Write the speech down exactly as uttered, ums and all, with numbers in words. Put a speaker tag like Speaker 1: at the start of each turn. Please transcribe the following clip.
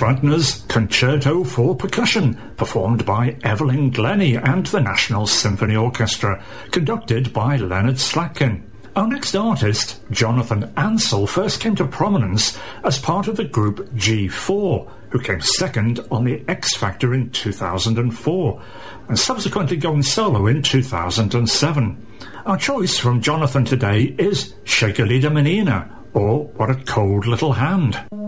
Speaker 1: Wagner's Concerto for Percussion, performed by Evelyn Glennie and the National Symphony Orchestra, conducted by Leonard Slatkin. Our next artist, Jonathan Ansel, first came to prominence as part of the group G four, who came second on the X Factor in two thousand four, and subsequently going solo in two thousand seven. Our choice from Jonathan today is Shake a Lida Menina, or What a Cold Little Hand.